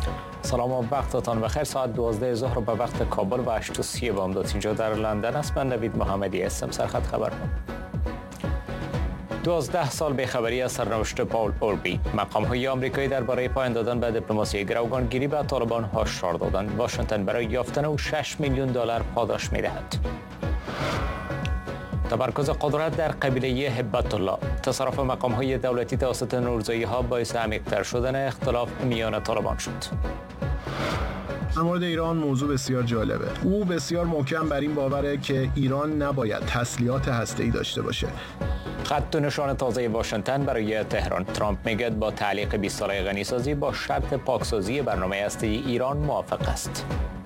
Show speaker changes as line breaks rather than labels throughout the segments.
سلام و وقتتان بخیر. ساعت 12 ظهر به وقت کابل و 8:30 بامداد اینجا در لندن است. من نوید محمدی هستم. سرخط خبر 12 سال بیخبری از سرنوشت پاول اوربی. مقام‌های آمریکایی درباره پایان دادن به دیپلماسی گروگانگیری به طالبان هشدار دادند. واشنگتن برای یافتن او $6 میلیون پاداش می‌دهد. تمرکز قدرت در قبیله هبت الله. تصرف مقام‌های دولتی توسط نورزایی‌ها باعث عمیق‌تر شدن اختلاف میان طالبان شد.
در مورد ایران موضوع بسیار جالبه. او بسیار محکم بر این باوره که ایران نباید تسلیحات هسته‌ای داشته باشه.
خط و نشان تازه واشنگتن برای تهران. ترامپ میگه با تعلیق 20 ساله غنیسازی با شرط پاکسازی برنامه هسته‌ای ایران موافق است.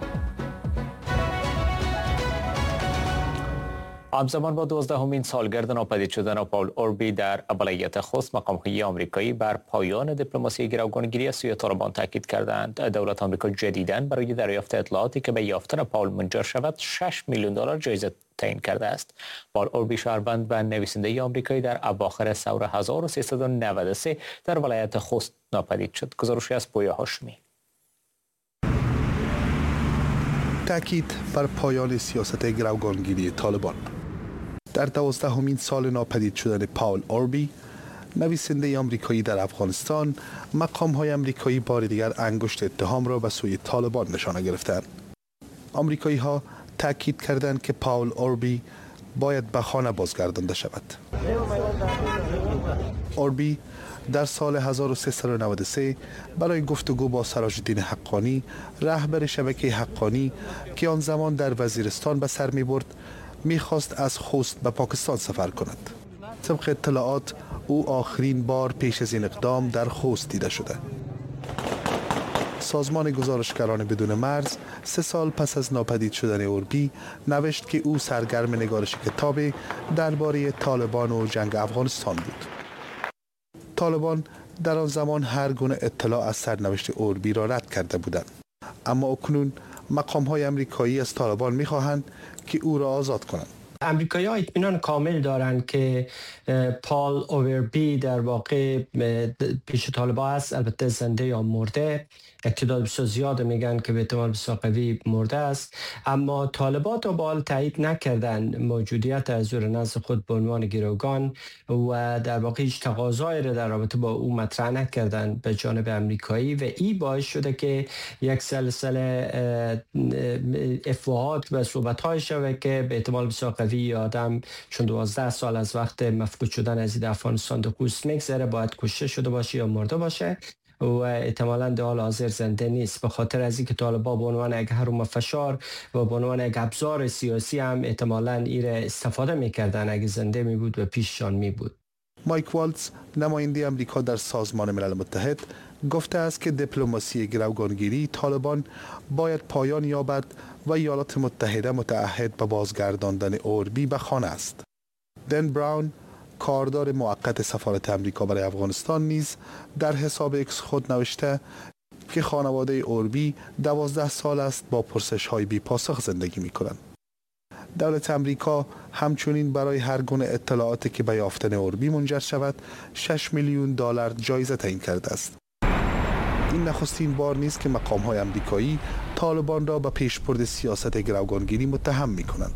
همزمان با 12مین سالگرد ناپدید شدن پاول اوربی در اولویت خست، مقام‌های آمریکایی بر پایان دیپلماسی گروگانگیری از سوی طالبان تاکید کردند. دولت آمریکا جدیداً برای دریافت اطلاعاتی که به یافتن پاول منجر شود $6 میلیون جایزه تعیین کرده است. پاول اوربی شهروند و نویسنده آمریکایی در اواخر ثوره 1393 در ولایت خست ناپدید شد. گزارشی از پویا هاشمی.
تاکید بر پایان سیاست گروگانگیری طالبان. در 12مین سال ناپدید شدن پاول اوربی، نویسنده آمریکایی در افغانستان، مقام‌های آمریکایی بار دیگر انگشت اتهام را به سوی طالبان نشانه گرفتند. آمریکایی‌ها تاکید کردند که پاول اوربی باید به خانه بازگردانده شود. اوربی در سال 1393 برای گفتگو با سراج الدین حقانی، رهبر شبکه حقانی که آن زمان در وزیرستان به سر می‌برد، می‌خواست از خوست به پاکستان سفر کند. طبق اطلاعات او آخرین بار پیش از این اقدام در خوست دیده شده. سازمان گزارشگران بدون مرز 3 سال پس از ناپدید شدن اوربی نوشت که او سرگرم نگارش کتابی درباره طالبان و جنگ افغانستان بود. طالبان در آن زمان هر گونه اطلاع از سرنوشت اوربی را رد کرده بودند، اما اکنون مقام‌های آمریکایی از طالبان می‌خواهند که او را آزاد کنند.
امریکایی‌ها اطمینان کامل دارند که پاول اوربی در واقع پیش طالبان است، البته زنده یا مرده. اعتداد بسیار زیاد میگن که به احتمال بسیار قوی مرده است، اما طالبان تا به حال تایید نکردند موجودیت از او نزد خود به عنوان گروگان و در واقع هیچ تقاضایی را در رابطه با او مطرح نکردند به جانب امریکایی و این باعث شده که یک سلسله افواهات و صحبت‌های شود که به احتمال بسیار قوی آدم چون 12 سال از وقت مفقود شدن از افغانستان در خوست میگذره، باید کشته شده باشه یا مرده باشه و احتمالاً در حال حاضر زنده نیست، به خاطر از اینکه طالبان به عنوان یک هرم فشار و به عنوان یک ابزار سیاسی هم احتمالاً این استفاده میکردن. اگه زنده می بود و پیششان می بود.
مایک والتز، نماینده آمریکا در سازمان ملل متحد، گفته است که دیپلماسی گروگانگیری طالبان باید پایان یابد و ایالات متحده متعهد به بازگرداندن اوربی به خانه است. دن براون، کاردار موقت سفارت آمریکا برای افغانستان، نیز در حساب اکس خود نوشته که خانواده اوربی 12 سال است با پرسش‌های بی پاسخ زندگی می‌کنند. دولت آمریکا همچنین برای هر گونه اطلاعاتی که به یافتن اوربی منجر شود $6 میلیون جایزه تعیین کرده است. این نخستین بار نیست که مقام‌های آمریکایی طالبان را به پیشبرد سیاست گروگانگیری متهم می‌کنند.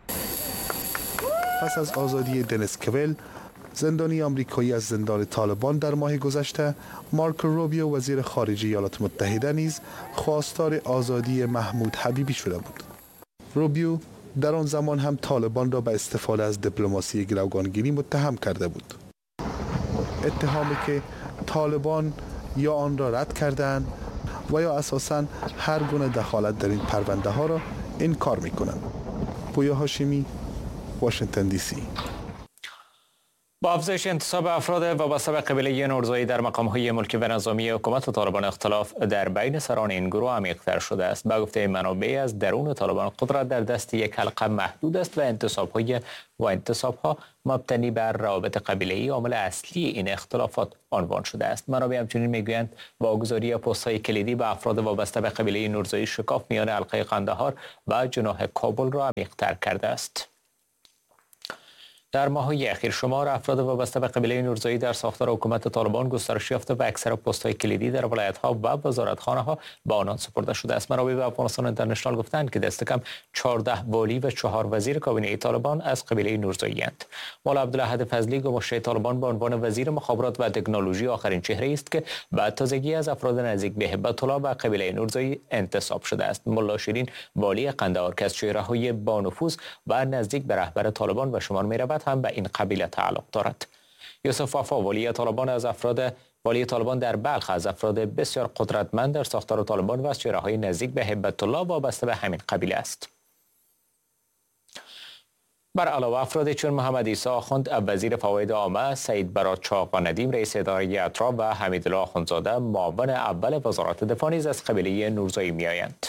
پس از آزادی دنیس کویل، زندانی آمریکایی از زندان طالبان در ماه گذشته، مارکو روبیو وزیر خارجه ایالات متحده نیز خواستار آزادی محمود حبیبی شده بود. روبیو در آن زمان هم طالبان را به استفاده از دیپلماسی گروگانگیری متهم کرده بود. اتهامی که طالبان یا آن را رد کردند و یا اساساً هر گونه دخالت در این پرونده ها را انکار می‌کنند. پویا هاشمی، واشنگتن دی سی.
با افزایش انتصاب افراد وابسته به قبیله نورزایی در مقام‌های ملکی و نظامی حکومت طالبان، اختلاف در بین سران این گروه عمیق‌تر شده است. به گفته منابع از درون طالبان، قدرت در دست یک حلقه محدود است و انتصاب‌ها مبتنی بر روابط قبیله‌ای عامل اصلی این اختلافات عنوان شده است. منابع همچنین میگویند واگذاری پست‌های کلیدی به افراد وابسته به قبیله نورزایی شکاف میان حلقه قندهار و جناح کابل را عمیق‌تر کرده است. در ماه‌های اخیر شمار افراد وابسته به قبیله نورزایی در ساختار حکومت طالبان گسترش یافته و اکثر پست‌های کلیدی در ولایت‌ها و وزارتخانه‌ها به آنان سپرده شده است. منابع به افغانستان اینترنشنال گفتند که دست کم 14 والی و 4 وزیر کابینه طالبان از قبیله نورزایی اند. مولا عبدالاحد فضلی گماشته طالبان به عنوان وزیر مخابرات و تکنولوژی آخرین چهره است که به تازگی از افراد نزدیک به هبت الله و قبیله نورزایی انتصاب شده است. ملا شیرین والی قندهار که از چهره‌های با نفوذ و نزدیک به رهبر طالبان به شمار می‌رود هم به این قبیله تعلق دارد. یوسف وفا والی طالبان در بلخ از افراد بسیار قدرتمند در ساختار طالبان و از چهره‌های نزدیک به هبت الله وابسته به همین قبیله است. بر علاوه افرادی چون محمد عیسی آخوند وزیر فواید عامه، سعید برات چاق و ندیم رئیس اداره اطراف و حمیدالله آخوندزاده معاون اول وزارت دفاع نیز از قبیله نورزایی میآیند.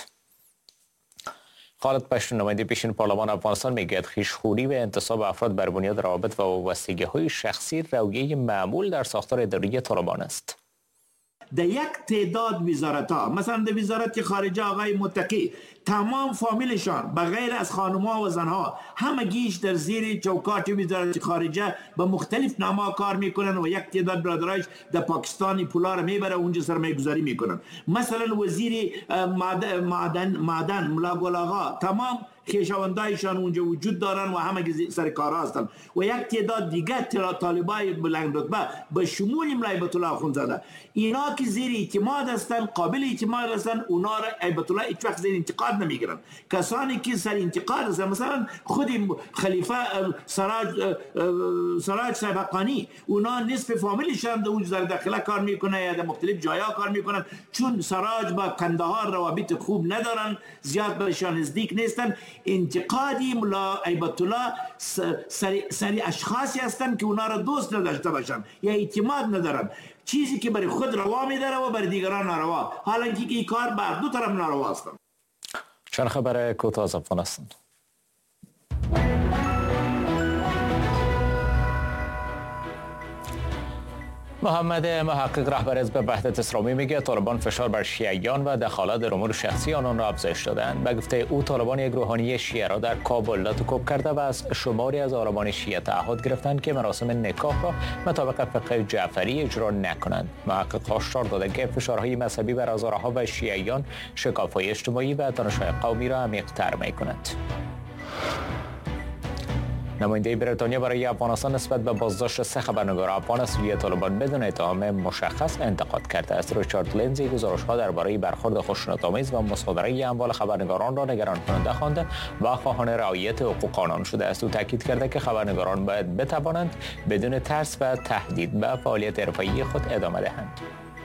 خالد پشتون نماینده پیشین پارلمان افغانستان میگوید خویشخوری و انتصاب افراد بر بنیاد روابط و وابستگی‌های شخصی رویه معمول در ساختار اداری طالبان است.
در یک تعداد وزارت‌ها مثلا در وزارت خارجه آقای متقی تمام فامیلشان بغیر از خانم‌ها و زنها همگیش در زیر چوکاٹ وزارت خارجه به مختلف نام‌ها کار میکنن و یک تعداد برادرایش در پاکستان پولا را میبره اونجا سرمایه گذاری میکنن. مثلا وزیر معدن ملا گل آقا تمام خویشاوندایشان اونجا وجود دارن و همه سر کار هستن و یک تعداد دیگه طالبای بلند رتبه به شمول ملا هیبت الله آخوندزاده اینا که زیر اعتماد هستن قابل اعتماد هستن اونا را هیبت الله هیچ وقت زیر انتقاد نمیگیرن. کسانی که سر انتقاد هستن مثلا خود خلیفه سراج صاحب حقانی اونا نصف فامیلشان در وزارت داخله کار میکنه یا در مختلف جایا کار میکنن چون سراج با کندهار روابط خوب ندارن زیاد بهشان نزدیک نیستن. انتقادی ملا هیبت الله سری اشخاصی هستند که اونا را دوست نداشته باشن یا اعتماد ندارن، چیزی که برای خود روا میداره و برای دیگران ناروا، حالا که این کار بر دو طرف ناروا است.
چند خبر کوتاه از افغانستان. محمد محقق رهبر حزب وحدت اسلامی میگه طالبان فشار بر شیعیان و دخالت در امور شخصی آنان را افزایش دادند. به گفته او طالبان یک روحانی شیعه را در کابل لاتوکوب کرده و از شماری از آرایان شیعه تعهد گرفتند که مراسم نکاح را مطابق فقه جعفری اجرا نکنند. محقق هشدار داده که فشارهای مذهبی بر هزارها و شیعیان شکاف‌های اجتماعی و تنش‌های قومی را عمیق‌تر می‌کند. نماینده بریتانیا برای افغانستان نسبت به بازداشت 3 خبرنگار افغان از سوی طالبان بدون اتهام مشخص انتقاد کرده است. ریچارد لینزی گزارش‌ها درباره برخورد خشونت‌آمیز و مصادره اموال خبرنگاران را نگران کننده خوانده و خواهان رعایت حقوق آنان شده است. او تاکید کرده که خبرنگاران باید بتوانند بدون ترس و تهدید به فعالیت حرفه‌ای خود ادامه دهند.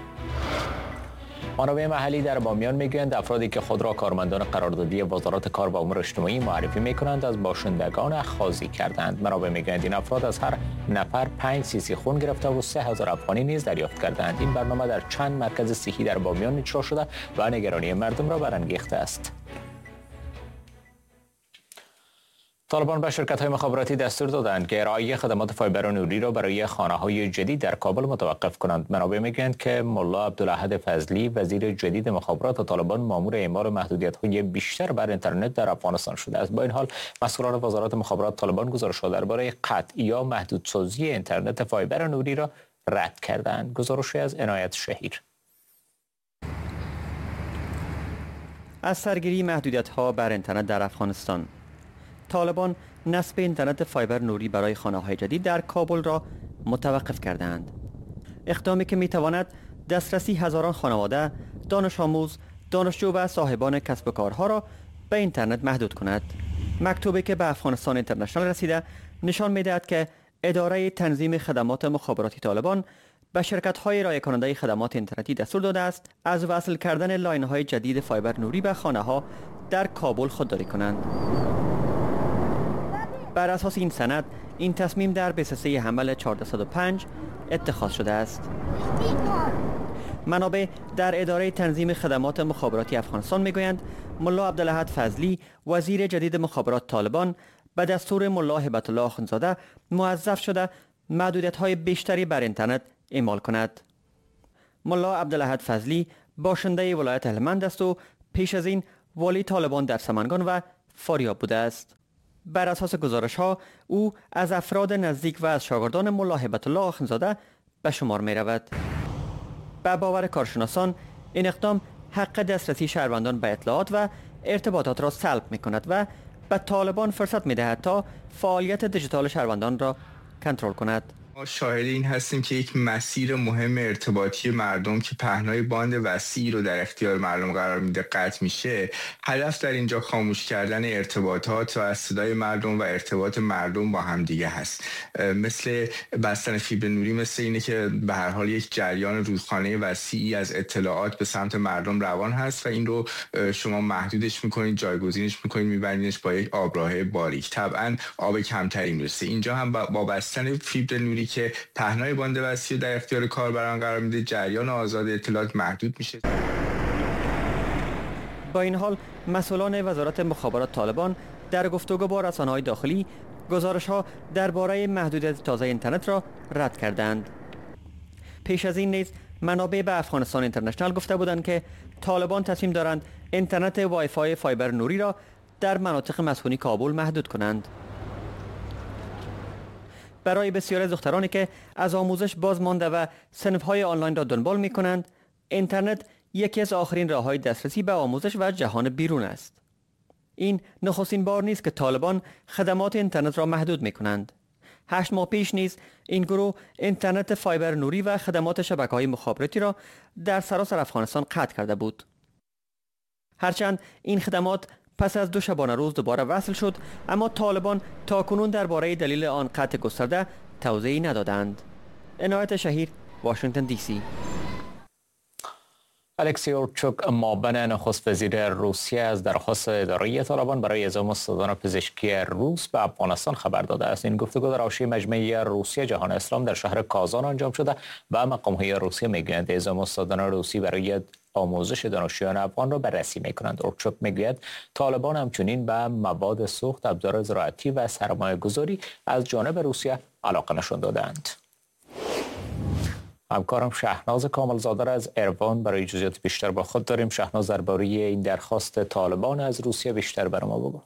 منابع محلی در بامیان میگویند افرادی که خود را کارمندان قراردادی وزارت کار و امور اجتماعی معرفی میکنند از باشندگان اخاذی کردند. منابع میگویند این افراد از هر نفر 5 سیسی خون گرفته و 3000 افغانی نیز دریافت کردند. این برنامه در چند مرکز صحی در بامیان اجرا شده و نگرانی مردم را برانگیخته است. طالبان به شرکت‌های مخابراتی دستور دادند که ارائه خدمات فایبر نوری را برای خانه‌های جدید در کابل متوقف کنند. منابع میگویند که ملا عبدالاحد فضلی وزیر جدید مخابرات طالبان مأمور اعمال محدودیت‌های بیشتر بر اینترنت در افغانستان شده است. با این حال مسئولان وزارت مخابرات طالبان گزارش‌ها درباره قطع یا محدودسازی اینترنت فایبر نوری را رد کردند. گزارشی از عنایت شهیر.
از سرگیری محدودیت‌ها بر اینترنت در افغانستان، طالبان نصب اینترنت فایبر نوری برای خانه‌های جدید در کابل را متوقف کردند. اقدامی که می‌تواند دسترسی هزاران خانواده، دانش آموز، دانشجو و صاحبان کسب و کارها را به اینترنت محدود کند. مکتوبی که به افغانستان اینترنشنال رسیده نشان می‌دهد که اداره تنظیم خدمات مخابراتی طالبان به شرکت‌های ارائه کننده خدمات اینترنتی دستور داده است از وصل کردن لاین‌های جدید فایبر نوری به خانه‌ها در کابل خودداری کنند. بر اساس این سند، این تصمیم در بسسه حمل 1405 اتخاذ شده است. منابع در اداره تنظیم خدمات مخابراتی افغانستان میگویند ملا عبدالاحد فضلی وزیر جدید مخابرات طالبان به دستور ملا هیبت الله آخوندزاده موظف شده محدودیت‌های بیشتری بر اینترنت اعمال کند. ملا عبدالاحد فضلی باشنده ولایت هلمند است و پیش از این والی طالبان در سمنگان و فاریاب بوده است. بر اساس گزارش ها او از افراد نزدیک و از شاگردان ملا هیبت الله آخوندزاده به شمار می رود. به باور کارشناسان این اقدام حق دسترسی شهروندان به اطلاعات و ارتباطات را سلب می کند و به طالبان فرصت می دهد تا فعالیت دیجیتال شهروندان را کنترل کند.
ما شاهد این هستیم که یک مسیر مهم ارتباطی مردم که پهنای باند وسیعی رو در اختیار مردم قرار میده قطع میشه. هدف در اینجا خاموش کردن ارتباطات و از صدای مردم و ارتباط مردم با همدیگه هست. مثل بستن فیبر نوری، مثل اینه که به هر حال یک جریان رودخانه وسیعی از اطلاعات به سمت مردم روان هست و این رو شما محدودش میکنید، جایگزینش میکنید، میبرینش با یک آبراه باریک. طبعا آب کمتری میرسه. اینجا هم با بستن فیبر نوری که پهنای باند وسیع در اختیار کاربران قرار میده، جریان آزاد اطلاعات محدود میشه.
با این حال مسئولان وزارت مخابرات طالبان در گفتگو با رسانه‌های داخلی گزارش‌ها درباره محدودیت تازه اینترنت را رد کردند. پیش از این نیز منابع به افغانستان اینترنشنال گفته بودند که طالبان تصمیم دارند اینترنت وای فای فایبر نوری را در مناطق مسکونی کابل محدود کنند. برای بسیاری از دخترانی که از آموزش باز مانده و صنف‌های آنلاین را دنبال می‌کنند، اینترنت یکی از آخرین راه‌های دسترسی به آموزش و جهان بیرون است. این نخستین بار نیست که طالبان خدمات اینترنت را محدود می‌کنند. 8 ماه پیش نیز این گروه اینترنت فایبر نوری و خدمات شبکه‌های مخابراتی را در سراسر افغانستان قطع کرده بود. هرچند این خدمات پس از 2 شبانه روز دوباره وصل شد، اما طالبان تاکنون درباره دلیل آن قطع گسترده توضیحی ندادند. عنایت شهیر، واشنگتن دی سی.
الکسی اورچوک، معاون نخست وزیر روسیه، از درخواست اداره طالبان برای اعزام استادان پزشکی روس به افغانستان خبر داده است. این گفتگو در حاشیه مجمع روسیه جهان اسلام در شهر کازان انجام شده و مقام‌های روسیه میگویند اعزام استادان روسی برای آموزش دانشجویان افغان را بررسی می‌کنند. اورچوک میگوید طالبان همچنین به مواد سوخت، ابزار زراعتی و سرمایه‌گذاری از جانب روسیه علاقه نشان دادند. همکارم شهناز کاملزاده را از اروان برای جزئیات بیشتر با خود داریم. شهناز، درباره این درخواست طالبان از روسیه بیشتر بر ما بگو.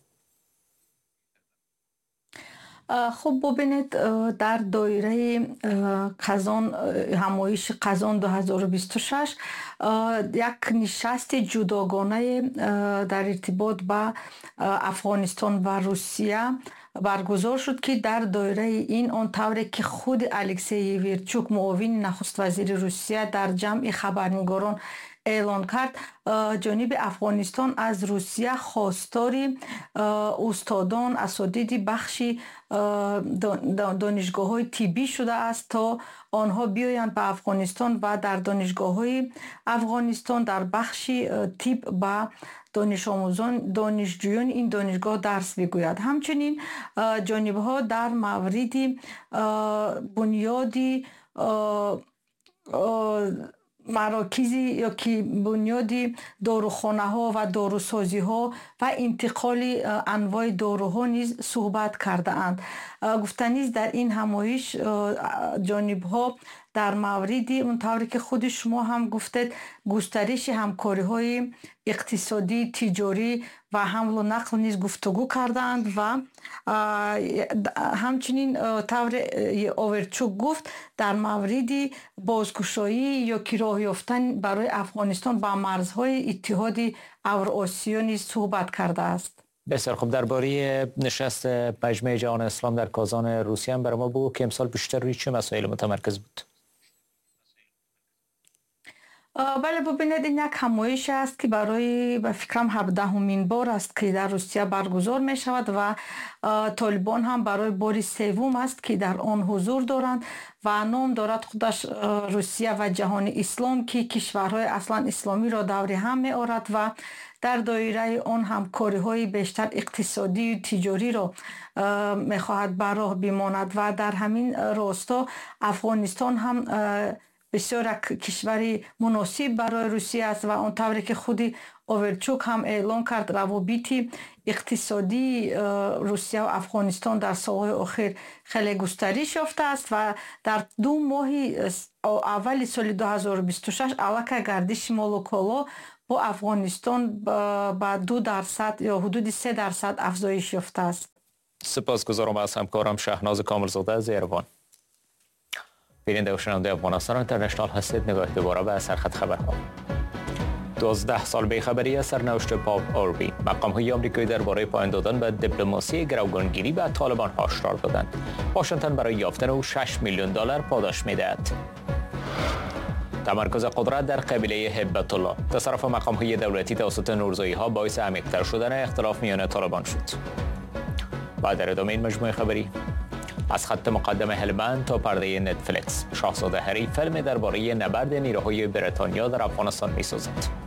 خب ببینید، در دایره قزان، همایش قزان 2026 یک نشست جداگانه در ارتباط با افغانستان و روسیه برگزار شد که در دایره این آن طوری که خود الکسی ورچوک، معاون نخست وزیر روسیه، در جمع خبرنگاران اعلان کرد، جانب افغانستان از روسیه خواستاری استادان، اساتید بخش دانشگاه‌های طبی شده است تا آنها بیایند به افغانستان و در دانشگاه‌های افغانستان در بخش طب با دانش آموزان، دانشجویان این دانشگاه درس بگوید. همچنین جانب‌ها در مورد بنیادی مراکزی یا که بنیادی داروخانه ها و داروسازی ها و انتقال انواع داروها نیز صحبت کرده اند. گفتنیز در این همایش جانب ها در مورد اون طوری که خود شما هم گفتید گسترش همکاری های اقتصادی، تجاری و حمل و نقل نیز گفتگو کردند و همچنین طور اورچوک گفت در مورد بازگشایی یا که راه یافتن برای افغانستان با مرزهای اتحاد اوراسیا نیز صحبت کرده است.
بسیار خوب. درباره نشست مجمع جهان اسلام در کازان روسیه هم برای ما بگو که امسال بیشتر روی چه مسائل متمرکز بود؟
بله ببینید، این یک همایش است که برای به فکرم 17مین بار است که در روسیه برگزار می شود و طالبان هم برای بار سوم است که در آن حضور دارند و نام دارد خودش روسیه و جهان اسلام که کشورهای اصلا اسلامی را دور هم می آورد و در دایره آن همکاری های بیشتر اقتصادی و تجاری را می خواهد بر راه بماند و در همین راستا افغانستان هم بسیار کشور مناسب برای روسیه است و آن طوری که خود اورچوک هم اعلان کرد روابط اقتصادی روسیه و افغانستان در سالهای اخیر خیلی گسترش یافته است و در 2 ماه اول سال 2026 علاقه گردش مال و کالا با افغانستان با 2% یا حدود 3% افزایش یافته است.
سپاسگزارم از همکارم شهناز کاملزاده از ایروان. بیننده و شنونده افغانستان اینترنشنال هستید. نگاه دوباره به سرخط خبرها. 12 سال بیخبری از سرنوشت پاپ اوربی. مقام‌های آمریکایی درباره پایان دادن به دیپلماسی گروگانگیری به طالبان هشدار دادند. واشنگتن برای یافتن او $6 میلیون پاداش می‌دهد. تمرکز قدرت در قبیله هبت الله. تصرف مقام‌های دولتی توسط نورزایی‌ها باعث عمیق‌تر شدن اختلاف میان طالبان شد. و در ادامه این مجموعه خبری، از خط مقدم هلمند تا پرده نتفلیکس، شاهزاده هری فیلم درباره نبرد نیروهای بریتانیا در افغانستان می‌سازد.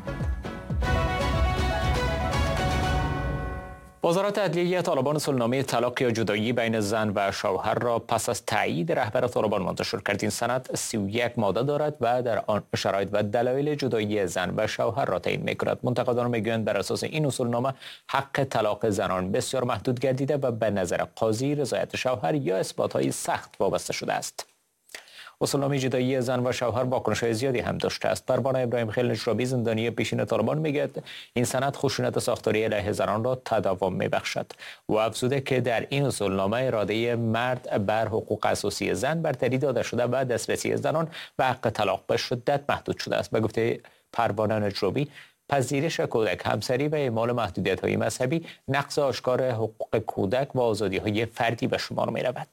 وزارت عدلیه طالبان اصولنامه طلاق یا جدایی بین زن و شوهر را پس از تایید رهبر طالبان منتشر کرد. این سند 31 ماده دارد و در آن شرایط و دلایل جدایی زن و شوهر را تعیین می‌کند. منتقدان می‌گویند بر اساس این اصولنامه حق طلاق زنان بسیار محدود گردیده و به نظر قاضی رضایت شوهر یا اثبات‌های سخت وابسته شده است. اصولنامه جدایی زن و شوهر واکنش‌های زیادی هم داشته است. پروانه ابراهیم خلیل نشرابی، زندانی پیشین طالبان، میگوید این سند خشونت ساختاری علیه زنان را تداوم میبخشد و افزوده که در این اصولنامه اراده مرد بر حقوق اساسی زن برتری داده شده و دسترسی زنان به حق طلاق به شدت محدود شده است. به گفته پروانه نشرابی، پذیرش کودک، همسری و اعمال محدودیت‌های مذهبی نقض آشکار حقوق کودک و آزادی‌های فردی به شمار می‌رود.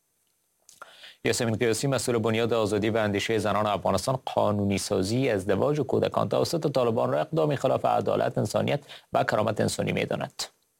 یاسمین قیاسی، مسئول بنیاد آزادی و اندیشه زنان افغانستان، قانونی سازی ازدواج کودکان توسط طالبان را اقدامی خلاف عدالت، انسانیت و کرامت انسانی می‌داند.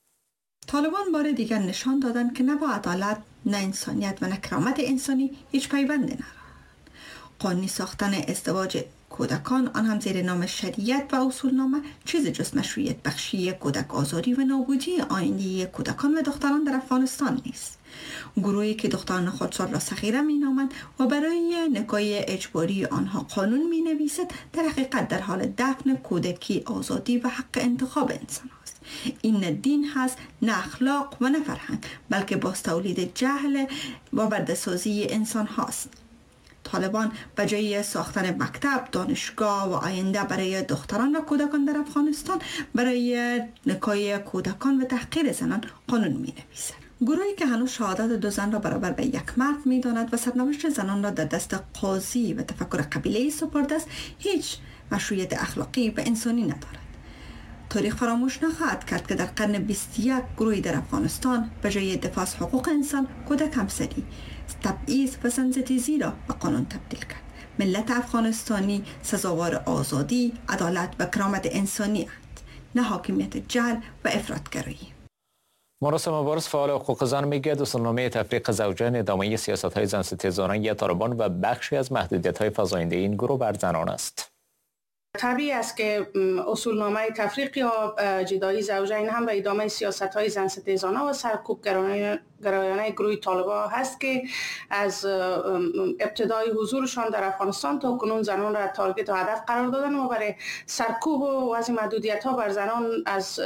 طالبان بار دیگر نشان دادند که نه با عدالت، نه انسانیت و نه کرامت انسانی هیچ پیوندی ندارند. قانونی ساختن ازدواج کودکان، آن هم زیر نام شریعت و اصولنامه، چیز جز مشروعیت بخشی کودک آزاری و نابودی آینده کودکان و دختران در افغانستان نیست. گروهی که دختران خودسال را صغیره می‌نامند و برای نکاح اجباری آنها قانون می‌نویسد، در حقیقت در حال دفن کودکی، آزادی و حق انتخاب انسان است. این نه دین هست، نه اخلاق و نه فرهنگ، بلکه باز تولید جهل و برده‌سازی انسان هاست. طالبان به جای ساختن مکتب، دانشگاه و آینده برای دختران و کودکان در افغانستان، برای نکاح کودکان و تحقیر زنان قانون می‌نویسد. گروهی که هنوز شهادت 2 زن را برابر به یک مرد می‌داند و سرنوشت زنان را در دست قاضی و تفکر قبیله‌ای سپرده است، هیچ مشروعیت اخلاقی و انسانی ندارد. تاریخ فراموش نخواهد کرد که در قرن 21 گروهی در افغانستان به جای دفاع از حقوق انسان، کودک همسری، تبعیض و زنستیزی را به قانون تبدیل کرد. ملت افغانستانی سزاوار آزادی، عدالت و کرامت انسانی اند، نه حاکمیت جهل و افراطگرایی.
مراسم مبارز، فعال حقوق زن، میگوید اصولنامه تفریق زوجین ادامه سیاست‌های زنستیزانه طالبان و بخشی از محدودیت‌های فزاینده این گروه بر زنان است.
طبیعی است که اصولنامه تفریق یا جدایی زوجین هم به ادامه سیاست‌های زنستیزانه و سرکوب گرایانه گروه طالبان هست که از ابتدای حضورشان در افغانستان تا کنون زنان را تارگت و هدف قرار دادن و برای سرکوب و وضع محدودیت‌ها بر زنان از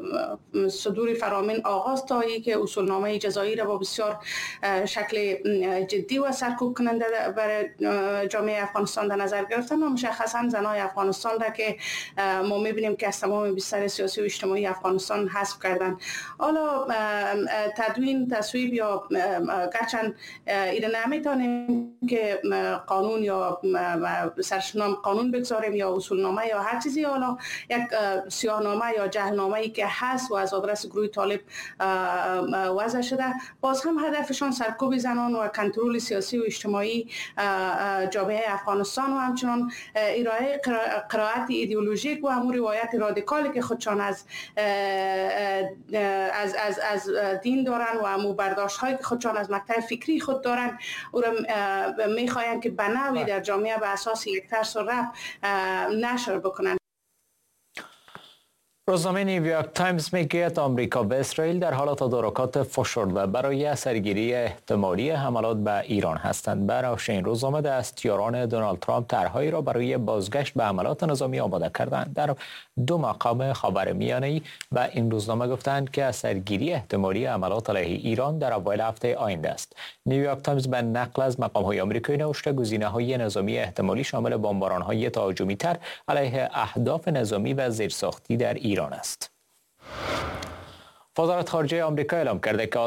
صدور فرامین آغاز تا اینکه اصولنامه جزایی را با بسیار شکل جدی و سرکوب کننده برای جامعه افغانستان در نظر گرفتن و مشخصا زنان افغانستان را که ما می‌بینیم که از تمام بستر سیاسی و اجتماعی افغانستان حذف کردن. حالا تدوین تصویب یا گرچند ایره نمیتونیم که قانون یا سرشنام قانون بگذاریم یا اصولنامه یا هر چیزی، حالا یک سیاهنامه یا جهلنامه‌ای که هست و از آدرس گروه طالب وضع شده، باز هم هدفشان سرکوب زنان و کنترل سیاسی و اجتماعی جامعه افغانستان و همچنان ارائه قرائت ایدئولوژیک و همون روایت رادیکالی که خودشان از دین دارن و همون برداشت هایی که خودشان از مقطع فکری خود دارن، او را میخواین که به نوعی در جامعه به اساس یک ترس و رعب نشر بکنن.
روزنامه نیویورک تایمز میگوید آمریکا و اسرائیل در حال تدارکات فشرده برای سرگیری احتمالی حملات به ایران هستند. برای این روزنامه دستیاران دونالد ترامپ طرحهایی را برای بازگشت به حملات نظامی آماده کردند. در 2 مقام خاورمیانه‌ای و این روزنامه گفتند که سرگیری احتمالی حملات علیه ایران در اوایل هفته آینده است. نیویورک تایمز به نقل از مقام‌های آمریکایی نوشته گزینه‌های نظامی احتمالی شامل بمباران‌های تهاجمی‌تر علیه اهداف نظامی و زیرساختی در ایران است. وزارت خارجه آمریکا اعلام کرده که